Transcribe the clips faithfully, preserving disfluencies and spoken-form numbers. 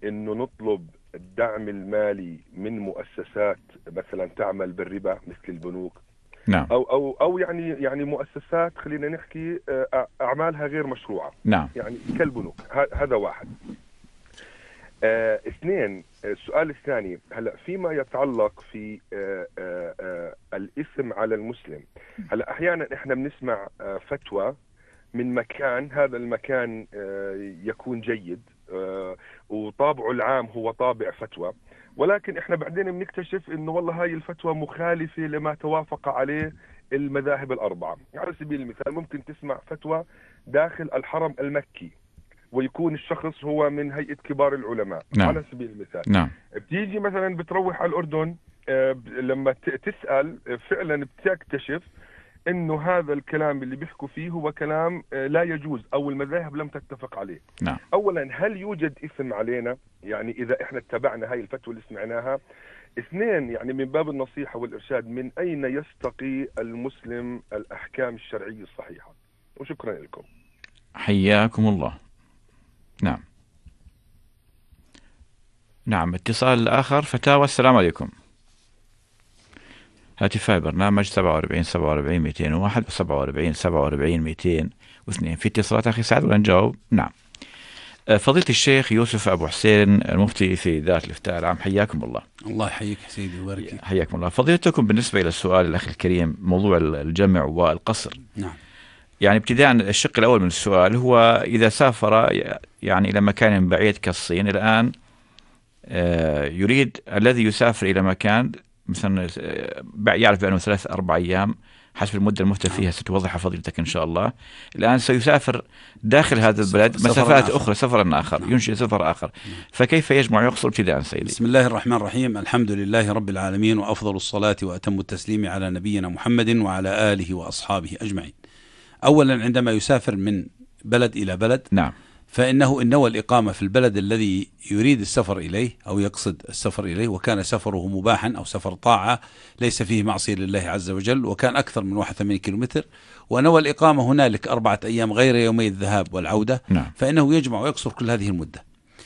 انه نطلب الدعم المالي من مؤسسات مثلا تعمل بالربا مثل البنوك، نعم. او او او يعني يعني مؤسسات خلينا نحكي آه، اعمالها غير مشروعه، نعم. يعني كالبنوك. ه- هذا واحد. آه، اثنين، السؤال الثاني، هلا فيما يتعلق في آه، آه، آه، الاسم على المسلم. هلا احيانا احنا بنسمع آه، فتوى من مكان، هذا المكان آه، يكون جيد آه، وطابعه العام هو طابع فتوى، ولكن احنا بعدين بنكتشف انه والله هاي الفتوى مخالفة لما توافق عليه المذاهب الاربعة. على سبيل المثال ممكن تسمع فتوى داخل الحرم المكي ويكون الشخص هو من هيئة كبار العلماء. نعم. على سبيل المثال نعم. بتيجي مثلا بتروح على الأردن، آه، ب- لما ت- تسأل آه، فعلا بتكتشف انه هذا الكلام اللي بيحكوا فيه هو كلام آه، لا يجوز او المذاهب لم تتفق عليه. نعم. اولا، هل يوجد اثم علينا يعني اذا احنا اتبعنا هاي الفتوى اللي سمعناها؟ اثنين، يعني من باب النصيحة والارشاد، من اين يستقي المسلم الاحكام الشرعية الصحيحة؟ وشكرا لكم. حياكم الله. نعم. نعم. اتصال آخر. فتاوى. السلام عليكم. هاتفاء برنامج سبعة وأربعين سبعة وأربعين مئتين وواحد وسبعة وأربعين سبعة وأربعين مئتين واثنين. في اتصالات أخي سعد ولا نجاوب؟ نعم. فضيلة الشيخ يوسف أبو حسين المفتي في ذات الإفتاء العام، حياكم الله. الله يحييك سيدي ويبارك فيك. حياكم الله. فضيلتكم بالنسبة إلى السؤال الأخ الكريم، موضوع الجمع والقصر. نعم. يعني ابتداء الشق الأول من السؤال هو إذا سافر يعني إلى مكان بعيد كالصين الآن، يريد الذي يسافر إلى مكان مثلا يعرف بأنه ثلاث أربع أيام حسب المدة المفتى فيها ستوضحها فضيلتك إن شاء الله، الآن سيسافر داخل هذا البلد مسافات آخر. أخرى، سفرا آخر. نعم. ينشئ سفر آخر. نعم. فكيف يجمع ويقصر ابتداء سيدي؟ بسم الله الرحمن الرحيم. الحمد لله رب العالمين، وأفضل الصلاة وأتم التسليم على نبينا محمد وعلى آله وأصحابه أجمعين. أولا، عندما يسافر من بلد إلى بلد، نعم، فإنه إن نوى الإقامة في البلد الذي يريد السفر إليه أو يقصد السفر إليه، وكان سفره مباحا أو سفر طاعة ليس فيه معصية لله عز وجل، وكان أكثر من واحد وثمانين كيلومتر، ونوى الإقامة هنالك أربعة أيام غير يومي الذهاب والعودة، نعم. فإنه يجمع ويقصر كل هذه المدة.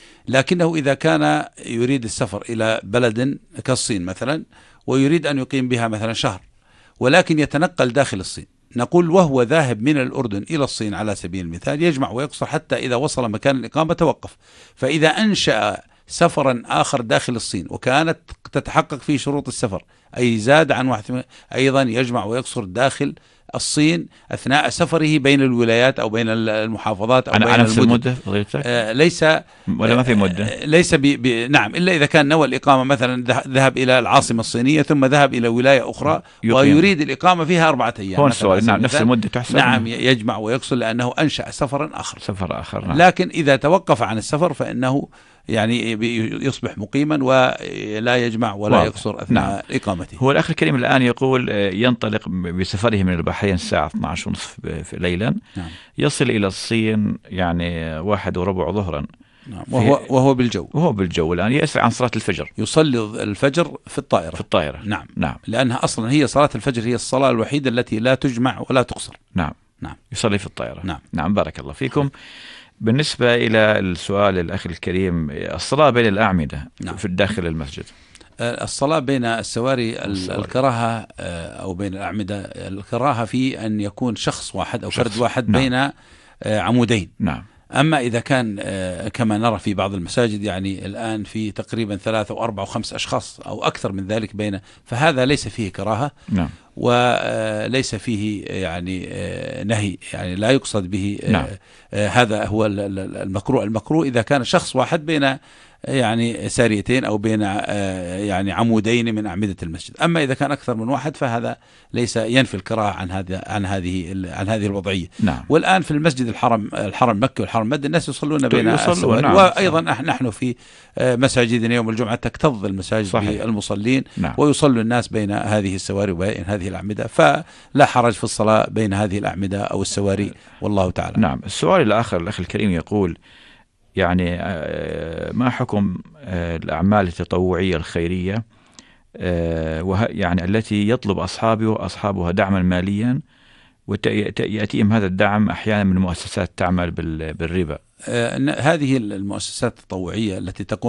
لكنه إذا كان يريد السفر إلى بلد كالصين مثلا ويريد أن يقيم بها مثلا شهر، ولكن يتنقل داخل الصين، نقول وهو ذاهب من الأردن إلى الصين على سبيل المثال يجمع ويقصر حتى إذا وصل مكان الإقامة توقف. فإذا أنشأ سفرا آخر داخل الصين وكانت تتحقق فيه شروط السفر، أي زاد عن واحد، أيضا يجمع ويقصر داخل الصين أثناء سفره بين الولايات أو بين المحافظات أو أنا بين أنا نفس المدن. المدة آه ليس ولا ما في مدة؟ آه ليس ب ب نعم، إلا إذا كان نوى الإقامة مثلا ذهب إلى العاصمة الصينية ثم ذهب إلى ولاية أخرى يقيم. ويريد الإقامة فيها أربعة أيام. هون السؤال. نعم، نفس المدة تحسب. نعم، يجمع ويقصر لأنه أنشأ سفرا آخر. سفر آخر. نعم. لكن إذا توقف عن السفر فإنه يعني يصبح مقيما ولا يجمع ولا واضح. يقصر أثناء نعم. إقامته. هو الأخ الكريم الآن يقول ينطلق بسفره من البحرين الساعة اثنتي عشرة ونصف ليلا. نعم. يصل إلى الصين يعني واحد وربع ظهرا. نعم. وهو, وهو بالجو وهو بالجو الآن يسعى عن صلاة الفجر، يصلي الفجر في الطائرة. في الطائرة. نعم. نعم. لأنها أصلا هي صلاة الفجر هي الصلاة الوحيدة التي لا تجمع ولا تقصر. نعم. نعم. يصلي في الطائرة. نعم. نعم. بارك الله فيكم. بالنسبة إلى السؤال الأخ الكريم، الصلاة بين الأعمدة. نعم. في الداخل المسجد، الصلاة بين السواري الكراهة أو بين الأعمدة، الكراهة في أن يكون شخص واحد أو فرد واحد. نعم. بين عمودين. نعم. أما إذا كان كما نرى في بعض المساجد يعني الآن في تقريبا ثلاثة وأربعة وخمس أشخاص أو أكثر من ذلك بين، فهذا ليس فيه كراهة. نعم. وليس فيه يعني نهي، يعني لا يقصد به. نعم. هذا هو المكروه. المكروه إذا كان شخص واحد بين يعني ساريتين أو بين يعني عمودين من أعمدة المسجد. أما إذا كان أكثر من واحد فهذا ليس ينفي الكراهة عن هذا عن هذه عن هذه الوضعية. نعم. والآن في المسجد الحرم الحرم مكة والحرم مدينة الناس يصلون بين السواري. نعم. وأيضا نحن في مساجدنا يوم الجمعة تكتظ المساجد بالمصلين. نعم. ويصلوا الناس بين هذه السواري وبين هذه الأعمدة، فلا حرج في الصلاة بين هذه الأعمدة أو السواري، والله تعالى. نعم. السؤال الآخر الأخ الكريم يقول يعني ما حكم الأعمال التطوعية الخيرية يعني التي يطلب أصحابه أصحابها دعما ماليا ويأتيهم هذا الدعم أحيانا من مؤسسات تعمل بالربا؟ هذه المؤسسات التطوعية التي تقوم